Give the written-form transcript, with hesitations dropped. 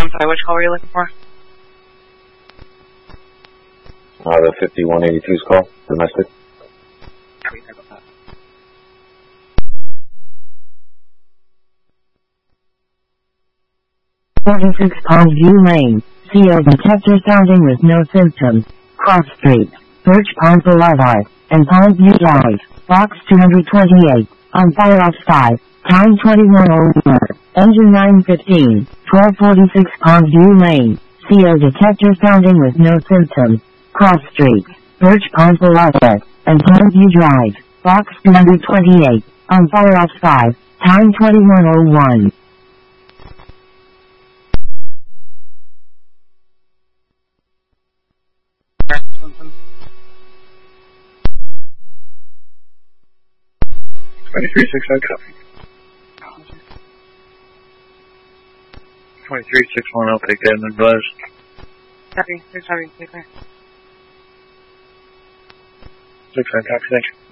I'm sorry, which call were you looking for? The 5182's call, domestic. Sorry about that. Pondview Lane, CO detector sounding with no symptoms. Cross Street, Birch Pond Boulevard, and Pondview Drive, Box 228, on fire off 5, time 21:01, engine 915, 1246 Pondview Lane, CO detector sounding with no symptoms. Cross Street, Birch Pond Boulevard, and Pondview Drive, Box 228, on fire off 5, time 21:01. Symptoms. 2361 copy. 2361, I'll take that and advise. Copy. Sorry, take care. 6 copy, thank you.